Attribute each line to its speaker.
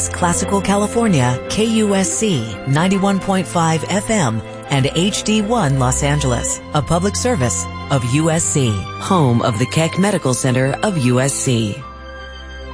Speaker 1: Classical California, KUSC 91.5 FM, and HD1 Los Angeles, a public service of USC, home of the Keck Medical Center of USC.